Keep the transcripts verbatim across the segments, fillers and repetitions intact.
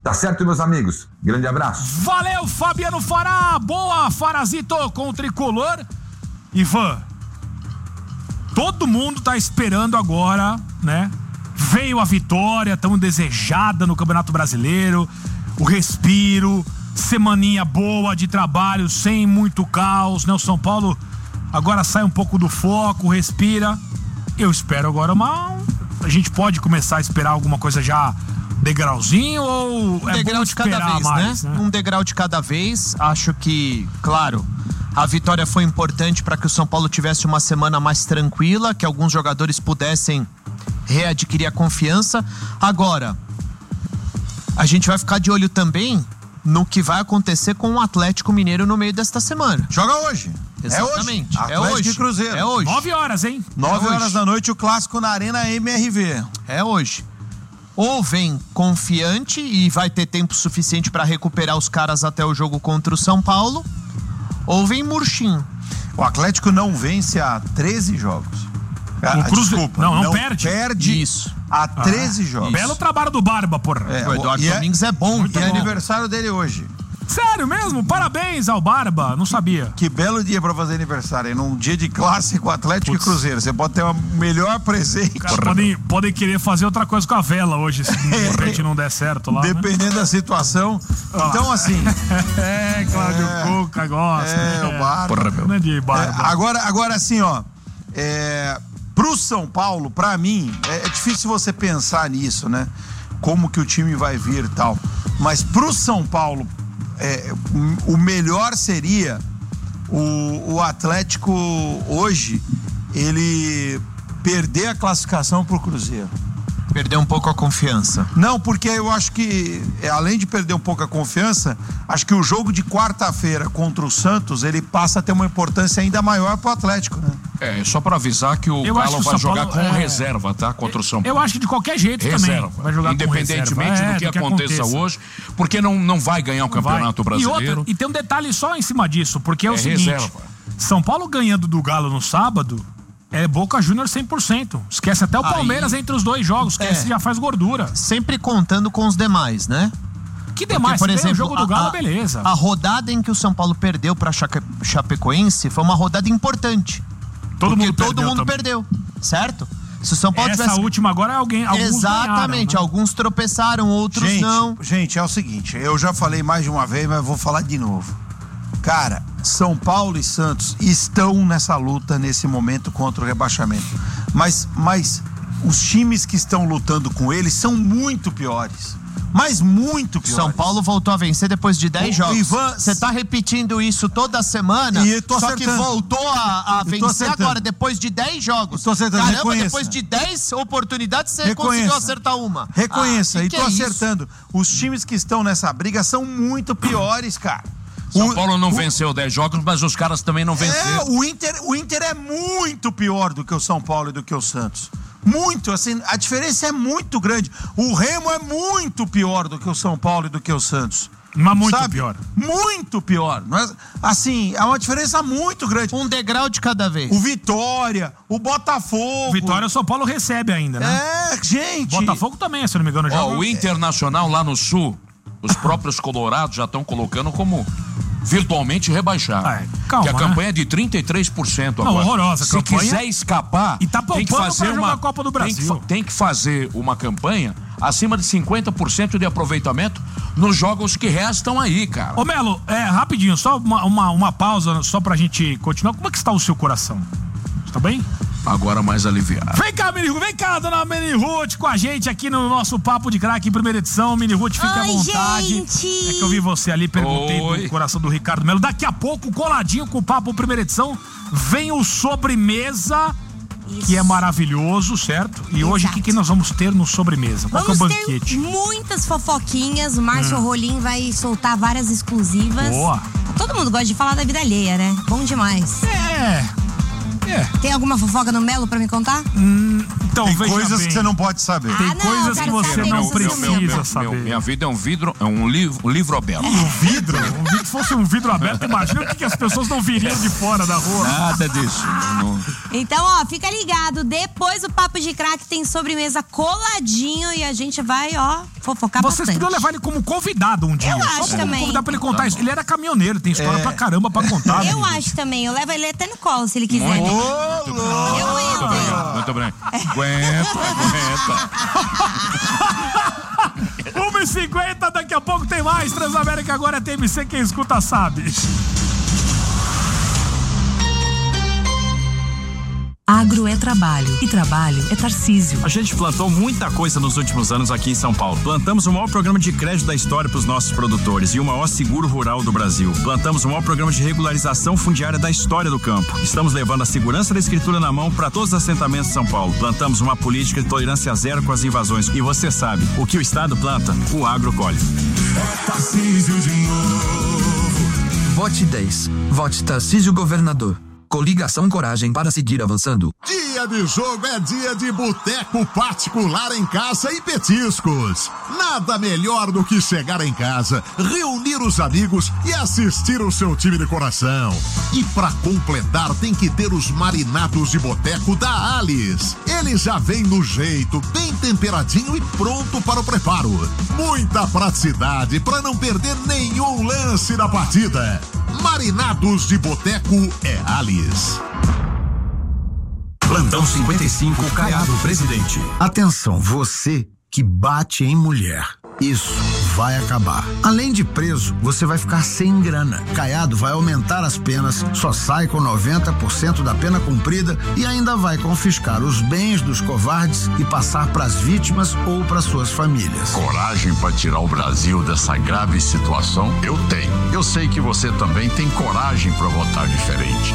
Tá certo, meus amigos? Grande abraço. Valeu, Fabiano Fará. Boa, Farazito, com o tricolor. Ivan, todo mundo tá esperando agora, né? Veio a vitória tão desejada no Campeonato Brasileiro, o respiro, semaninha boa de trabalho, sem muito caos, né? O São Paulo agora sai um pouco do foco, respira. Eu espero agora uma... A gente pode começar a esperar alguma coisa já degrauzinho ou um é degrau bom de cada esperar vez, mais, né? né? Um degrau de cada vez. Acho que, claro, a vitória foi importante para que o São Paulo tivesse uma semana mais tranquila, que alguns jogadores pudessem readquirir a confiança. Agora, a gente vai ficar de olho também no que vai acontecer com o Atlético Mineiro no meio desta semana. Joga hoje. Exatamente. É hoje. É Atlético hoje. e Cruzeiro. É hoje. Nove horas, hein? Nove É horas hoje. da noite, o clássico na Arena M R V. É hoje. Ou vem confiante e vai ter tempo suficiente para recuperar os caras até o jogo contra o São Paulo, ou vem murchinho. O Atlético não vence há treze jogos. O Cruze... Desculpa. Não, não perde. Perde Isso. há treze Ah, jogos. Belo trabalho do Barba, porra. É, O Eduardo e é- Domingos é bom. E é aniversário dele hoje. Sério mesmo? Parabéns ao Barba. Não sabia. Que belo dia pra fazer aniversário, hein? Num dia de clássico Atlético Putz. e Cruzeiro. Você pode ter o melhor presente. Cara, podem, podem querer fazer outra coisa com a vela hoje, se de repente não der certo lá. Dependendo né? da situação. Ah. Então, assim. É, Cláudio é, Cuca gosta. É, o Barba. Porra, meu. Não é de Barba. É, agora, agora, assim, ó. É, pro São Paulo, pra mim, é, é difícil você pensar nisso, né? Como que o time vai vir e tal. Mas pro São Paulo, É, o melhor seria o, o Atlético hoje ele perder a classificação pro Cruzeiro. Perder um pouco a confiança. Não, porque eu acho que, além de perder um pouco a confiança, acho que o jogo de quarta-feira contra o Santos, ele passa a ter uma importância ainda maior pro Atlético, né? É, só pra avisar que o Eu Galo acho que o vai São jogar Paulo, com é... reserva, tá? Contra o São Paulo. Eu acho que de qualquer jeito reserva. também vai jogar Independentemente com reserva. do que, é, do que aconteça aconteça. hoje, porque não, não vai ganhar o Campeonato Vai. Brasileiro. E, outra, e tem um detalhe só em cima disso, porque é, É o seguinte, reserva. São Paulo ganhando do Galo no sábado, é Boca Júnior cem por cento. Esquece até o Aí- Palmeiras entre os dois jogos, esquece É. já faz gordura. Sempre contando com os demais, né? Que demais, Porque, por você ganha exemplo, o jogo do Galo, a, beleza. A rodada em que o São Paulo perdeu pra Chape- Chapecoense foi uma rodada importante. Todo porque mundo todo perdeu mundo também. perdeu, certo? Se o São Paulo Essa tivesse... última agora, alguém, alguns Exatamente, ganharam, né? alguns tropeçaram, outros Gente, não. gente, é o seguinte, eu já falei mais de uma vez, mas vou falar de novo. Cara, São Paulo e Santos estão nessa luta nesse momento contra o rebaixamento. Mas, mas os times que estão lutando com eles são muito piores. Mas muito piores. São Paulo voltou a vencer depois de dez O jogos. Ivan- Você tá repetindo isso toda semana, E eu tô só acertando. que voltou a, a tô vencer acertando. agora, depois de dez jogos. Eu tô acertando, Caramba, reconheça. depois de dez oportunidades, você Reconheça. conseguiu acertar uma. Reconheça, Ah, que e que tô é isso? acertando. Os times que estão nessa briga são muito piores, cara. São O- Paulo não o- venceu dez jogos, mas os caras também não É, venceram. o Inter, o Inter é muito pior do que o São Paulo e do que o Santos. Muito, assim, a diferença é muito grande. O Remo é muito pior do que o São Paulo e do que o Santos. Mas muito Sabe? pior. Muito pior. Não é? Assim, é uma diferença muito grande. Um degrau de cada vez. O Vitória, o Botafogo. Vitória, o São Paulo recebe ainda, né? É, gente. Botafogo também, se eu não me engano, já. Ó, o Internacional lá no Sul, os próprios colorados já estão colocando como virtualmente rebaixado. Ai, calma, que a né? campanha é de trinta e três por cento Não, agora. horrorosa a Se campanha. quiser escapar, E tá tem que poupando fazer pra jogar uma a Copa do tem que Brasil. fa- Tem que fazer uma campanha acima de cinquenta por cento de aproveitamento nos jogos que restam aí, cara. Ô Melo, é, rapidinho, só uma, uma, uma pausa só pra gente continuar. Como é que está o seu coração? Tá bem? Agora mais aliviado. Vem cá, Mini Ruth, vem cá, dona Mini Ruth, com a gente aqui no nosso Papo de Craque, primeira edição. Mini Ruth, fica à Oi, vontade. gente. É que eu vi você ali, perguntei Oi. do coração do Ricardo Melo. Daqui a pouco, coladinho com o Papo primeira edição, vem o Sobremesa, que é maravilhoso, certo? E hoje, o que, que nós vamos ter no Sobremesa? Qual que é o Vamos banquete? ter muitas fofoquinhas. O Márcio Rolim vai soltar várias exclusivas. Boa. Todo mundo gosta de falar da vida alheia, né? Bom demais. É. É. Tem alguma fofoca no Melo pra me contar? Então, Tem veja coisas bem. que você não pode saber. Tem Ah, não, coisas que quero você saber, não isso é precisa seu meu. saber. Meu, minha vida é um vidro, é um livro, um livro aberto. Um vidro? Um vidro, se fosse um vidro aberto, imagina o que, que as pessoas não viriam de fora da rua. Nada disso. Não- Então, ó, fica ligado. Depois o Papo de Craque tem sobremesa coladinho e a gente vai, ó, fofocar Vocês bastante. podiam levar ele como convidado um dia. Eu Só acho pra também. convidar pra ele contar isso. Ele era caminhoneiro, tem história É. pra caramba pra contar. Eu né? acho também. Eu levo ele até no colo, se ele quiser. Muito. né? Ô, Muito louco! Eu Muito entro. obrigado, muito obrigado. Aguenta, aguenta. uma e cinquenta, daqui a pouco tem mais. Transamérica agora é T M C, quem escuta sabe. Agro é trabalho e trabalho é Tarcísio. A gente plantou muita coisa nos últimos anos aqui em São Paulo. Plantamos o maior programa de crédito da história para os nossos produtores e o maior seguro rural do Brasil. Plantamos o maior programa de regularização fundiária da história do campo. Estamos levando a segurança da escritura na mão para todos os assentamentos de São Paulo. Plantamos uma política de tolerância zero com as invasões. E você sabe, o que o Estado planta, o agro colhe. É Tarcísio de novo. Vote dez. Vote Tarcísio Governador. Coligação Coragem para seguir avançando. Dia de jogo é dia de boteco particular em casa e petiscos. Nada melhor do que chegar em casa, reunir os amigos e assistir o seu time de coração. E pra completar tem que ter os marinados de boteco da Alice. Ele já vem no jeito, bem temperadinho e pronto para o preparo. Muita praticidade para não perder nenhum lance da partida. Marinados de boteco é Alice. Plantão cinquenta e cinco, Caiado Presidente. Atenção, você que bate em mulher. Isso vai acabar. Além de preso, você vai ficar sem grana. Caiado vai aumentar as penas, só sai com noventa por cento da pena cumprida e ainda vai confiscar os bens dos covardes e passar para as vítimas ou para suas famílias. Coragem para tirar o Brasil dessa grave situação, eu tenho. Eu sei que você também tem coragem para votar diferente.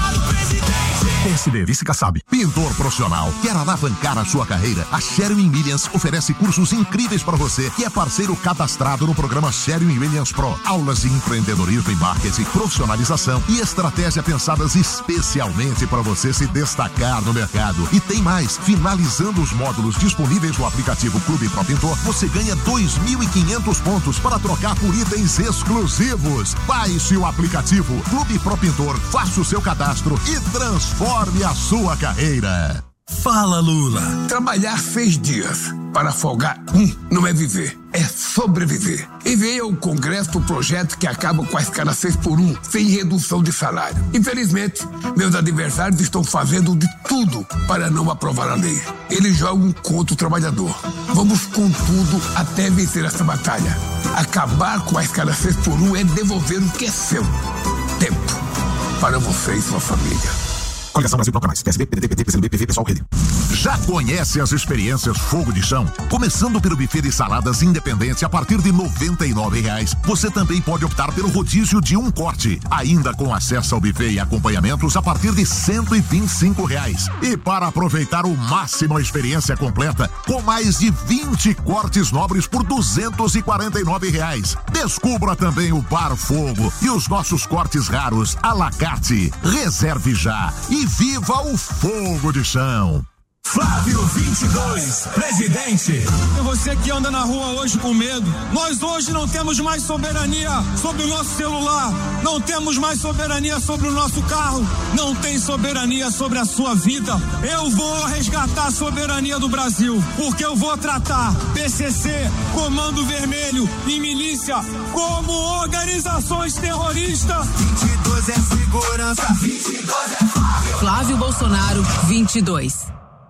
P S D Vice Kassab. Pintor profissional. Quer alavancar a sua carreira? A Sherwin Williams oferece cursos incríveis para você que é parceiro cadastrado no programa Sherwin Williams Pro. Aulas de empreendedorismo e marketing, profissionalização e estratégia pensadas especialmente para você se destacar no mercado. E tem mais. Finalizando os módulos disponíveis no aplicativo Clube Pro Pintor, você ganha dois mil e quinhentos pontos para trocar por itens exclusivos. Baixe o aplicativo Clube Pro Pintor, faça o seu cadastro e transforme a sua carreira. Fala, Lula. Trabalhar seis dias para folgar um não é viver, é sobreviver. Enviei ao Congresso o projeto que acaba com a escala seis por um, sem redução de salário. Infelizmente, meus adversários estão fazendo de tudo para não aprovar a lei. Eles jogam contra o trabalhador. Vamos com tudo até vencer essa batalha. Acabar com a escala seis por um é devolver o que é seu. Tempo para você e sua família. Coligação Brasil Bloco Mais, P S B, P D T, P T, P C do B, P V, Pessoal, Rede. Já conhece as experiências Fogo de Chão? Começando pelo buffet de saladas independente a partir de noventa e nove reais. Você também pode optar pelo rodízio de um corte, ainda com acesso ao buffet e acompanhamentos a partir de cento e vinte e cinco reais. E para aproveitar o máximo a experiência completa, com mais de vinte cortes nobres por duzentos e quarenta e nove reais. Descubra também o Bar Fogo e os nossos cortes raros à la carte. Reserve já e viva o Fogo de Chão. Flávio vinte e dois, presidente. Você que anda na rua hoje com medo, nós hoje não temos mais soberania sobre o nosso celular, não temos mais soberania sobre o nosso carro, não tem soberania sobre a sua vida. Eu vou resgatar a soberania do Brasil, porque eu vou tratar P C C, Comando Vermelho e milícia como organizações terroristas. vinte e dois é segurança, vinte e dois é Flávio. Flávio Bolsonaro, vinte e dois.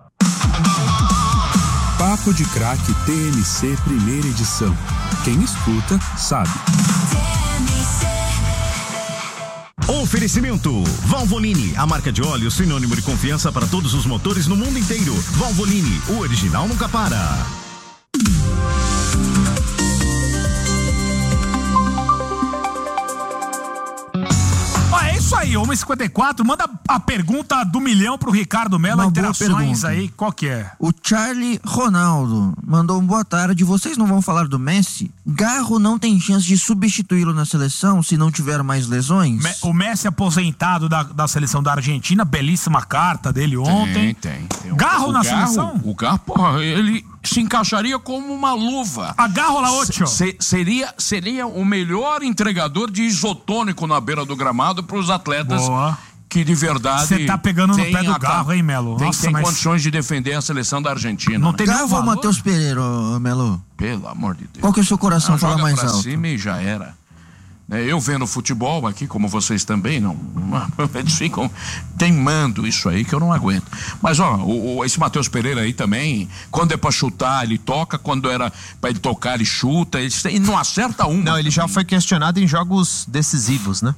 Papo de Craque T M C primeira edição. Quem escuta, sabe. Oferecimento Valvoline, a marca de óleo sinônimo de confiança para todos os motores no mundo inteiro. Valvoline, o original nunca para. É isso aí, uma e cinquenta e quatro, manda a pergunta do milhão pro Ricardo Mello, interações aí, qual que é? O Charlie Ronaldo mandou um boa tarde, vocês não vão falar do Messi? Garro não tem chance de substituí-lo na seleção se não tiver mais lesões? Me, o Messi aposentado da, da seleção da Argentina, belíssima carta dele ontem. Tem, tem. tem. Garro o na Garro, seleção? O Garro, porra, ele se encaixaria como uma luva. A Garro la ocho. Se, seria, seria o melhor entregador de isotônico na beira do gramado para os atletas Boa. que de verdade... Você tá pegando no tem pé do a- Garro, hein, Melo? Tem, Nossa, tem mas- condições de defender a seleção da Argentina. Não né? tem Garro ou Matheus Pereira, ô, Melo? Pelo amor de Deus. Qual que é o seu coração Ah, fala joga mais pra alto? cima e já era. Né, Eu vendo futebol aqui, como vocês também, não, eles ficam teimando isso aí que eu não aguento. Mas ó, o, o- esse Matheus Pereira aí também, quando é pra chutar, ele toca, quando era pra ele tocar, ele chuta, ele, ele não acerta um. Não, ele já foi questionado em jogos decisivos, né?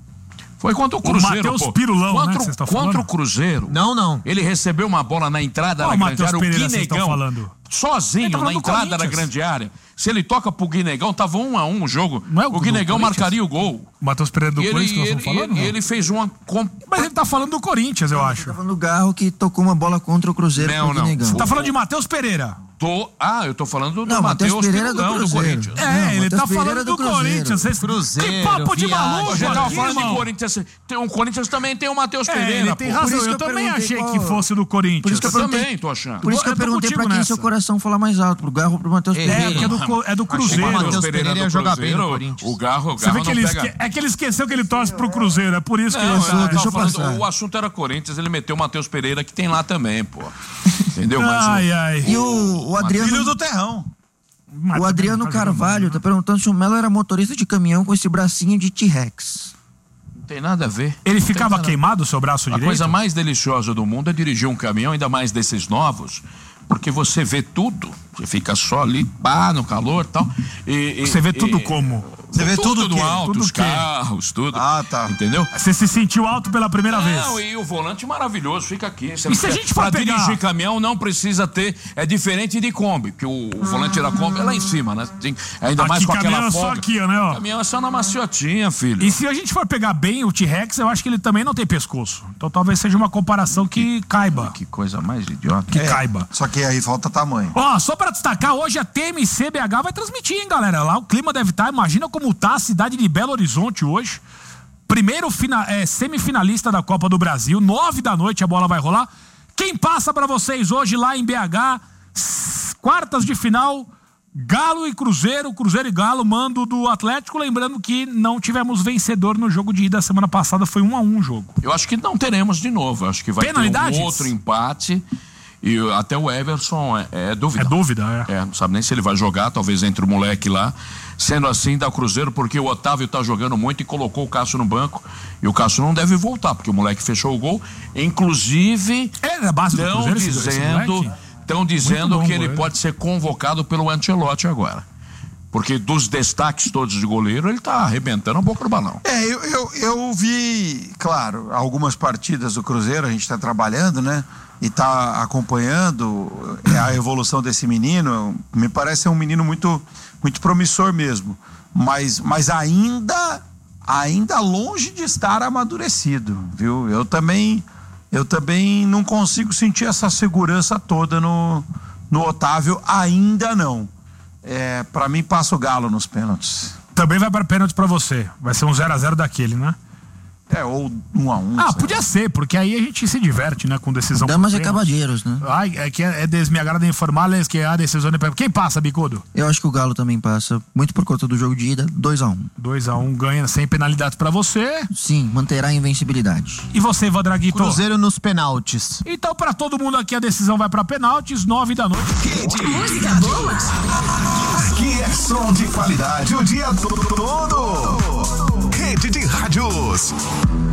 Foi contra o O Cruzeiro, Matheus pô. Pirulão, né, contra, que vocês estão contra falando? o Cruzeiro. Não, não. Ele recebeu uma bola na entrada Qual da grande Matheus área, o Pereira vocês estão Guinegão, falando? Ele sozinho tá na falando do entrada da Corinthians. grande área. Se ele toca pro Guinegão, tava um a um o jogo. Não é o o do Guinegão Corinthians? marcaria o gol. Matheus Pereira do E ele, Corinthians que nós ele, estamos falando? ele, não? ele fez uma... comp- Mas ele tá falando do Corinthians, eu acho. Tá falando do Garro que tocou uma bola contra o Cruzeiro Não, com o não. Guinegão. Você tá falando de Matheus Pereira? Tô, ah, eu tô falando do Não, Matheus Matheus Pereira do Pirulão, do Cruzeiro. Corinthians. É, Não, ele Matheus tá Pereira falando do do, Cruzeiro. Corinthians. Vocês... Cruzeiro, que papo de viagem. maluco A gente tava aqui, falando de irmão. Corinthians. Tem, o Corinthians também tem o Matheus É, Pereira. ele tem pô. razão. Por isso Eu, que eu também perguntei achei qual- que fosse do Corinthians. Por isso que eu Eu perguntei- também tô achando. Por isso que eu Eu tô perguntei pra contigo quem nessa. seu coração fala mais alto, pro Garro ou pro Matheus É, Pereira. porque é do, co- é do O Cruzeiro. Matheus Pereira ia do jogar bem no Cruzeiro, Corinthians. O Garro, o Você Garro vê que não ele, pega... esque... é que ele esqueceu que ele torce pro Cruzeiro. É por isso que Não, ele eu tá... tava deixa eu falando- passar. o assunto era Corinthians, ele meteu o Matheus Pereira que tem lá também, pô. Entendeu? Mas o- Ai, ai. E o, o Adriano, Filho do Terrão. o Adriano Carvalho tá perguntando se o Melo era motorista de caminhão com esse bracinho de T-Rex. não tem nada a ver. Ele Não tem ficava nada a ver. queimado o seu braço A direito? coisa mais deliciosa do mundo é dirigir um caminhão, ainda mais desses novos, porque você vê tudo. Você fica só ali, pá, no calor e tal. E, Você vê e- tudo e- como? Você vê tudo o do quê? alto, Tudo os o quê? carros, tudo. Ah, tá. Entendeu? Você se sentiu alto pela primeira vez? Não, e o volante maravilhoso, fica aqui. Você E se a gente for pra pegar- dirigir caminhão não precisa ter, é diferente de Kombi, porque o, o volante da Kombi é lá em cima, né? Tem, ainda Aqui, mais com caminhão aquela é só folga. aqui, ó, né, ó? Caminhão é só na maciotinha, filho. E se a gente for pegar bem o T-Rex, eu acho que ele também não tem pescoço. Então talvez seja uma comparação que caiba. Que coisa mais idiota. Que É, caiba. Só que aí falta tamanho. Ó, só pra destacar, hoje a T M C B H vai transmitir, hein, galera? Lá o clima deve estar, imagina como tá a cidade de Belo Horizonte hoje. Primeiro fina, é, semifinalista da Copa do Brasil, nove da noite a bola vai rolar. Quem passa pra vocês hoje lá em B H, s- quartas de final, Galo e Cruzeiro, Cruzeiro e Galo, mando do Atlético. Lembrando que não tivemos vencedor no jogo de ida semana passada, foi um a um o jogo. Eu acho que não teremos de novo. Eu acho que vai Penalidades? ter um outro empate. E até o Everson é, é dúvida. É dúvida, é. É, não sabe nem se ele vai jogar, talvez entre o moleque lá. Sendo assim, dá o Cruzeiro, porque o Otávio tá jogando muito e colocou o Cássio no banco. E o Cássio não deve voltar, porque o moleque fechou o gol. Inclusive, É da base do estão Cruzeiro esse- esse dizendo, moleque? tão dizendo Muito bom que ele goleiro. pode ser convocado pelo Ancelotti agora. Porque dos destaques todos de goleiro, ele tá arrebentando a boca do balão. É, eu, eu, eu vi, claro, algumas partidas do Cruzeiro, a gente está trabalhando, né? E tá acompanhando a evolução desse menino. Me parece ser um menino muito, muito promissor mesmo. Mas, mas ainda, ainda longe de estar amadurecido, viu? Eu também, eu também não consigo sentir essa segurança toda no, no Otávio, ainda não. É, para mim passa o Galo nos pênaltis. Também vai para pênalti pra você. Vai ser um zero a zero daquele, né? É, ou um a um. Ah, podia ser, porque aí a gente se diverte, né, com decisão. Damas por e pênalti. cavalheiros, né? Ai, é que é, é des, me agrada informar-les que a decisão de pênalti. Quem passa, Bicudo? Eu acho que o Galo também passa, muito por conta do jogo de ida, dois a um. dois a um ganha sem penalidades pra você. Sim, manterá a invencibilidade. E você, Vadraguito? Cruzeiro nos penaltis. Então, pra todo mundo aqui, a decisão vai pra penaltis, nove da noite. Música boa? Aqui é som de qualidade o dia todo. Rede de rádios.